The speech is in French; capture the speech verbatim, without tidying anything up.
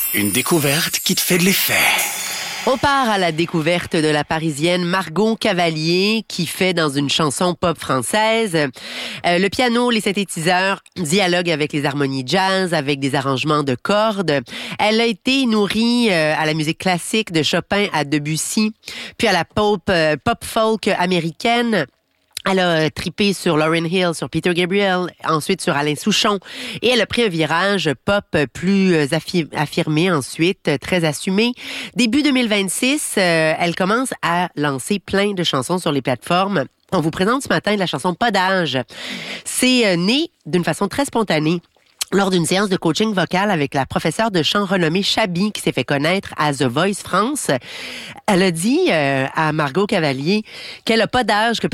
Une découverte qui te fait de l'effet. On part à la découverte de la Parisienne Margot Cavalier qui fait dans une chanson pop française. Euh, le piano, les synthétiseurs dialoguent avec les harmonies jazz, avec des arrangements de cordes. Elle a été nourrie euh, à la musique classique de Chopin à Debussy, puis à la pop, euh, pop folk américaine. Elle a trippé sur Lauryn Hill, sur Peter Gabriel, ensuite sur Alain Souchon. Et elle a pris un virage pop plus affi- affirmé ensuite, très assumé. Début deux mille vingt-six, euh, elle commence à lancer plein de chansons sur les plateformes. On vous présente ce matin la chanson Pas d'âge. C'est euh, né d'une façon très spontanée. Lors d'une séance de coaching vocal avec la professeure de chant renommée Chabi, qui s'est fait connaître à The Voice France, elle a dit euh, à Margot Cavalier qu'elle n'a pas d'âge, que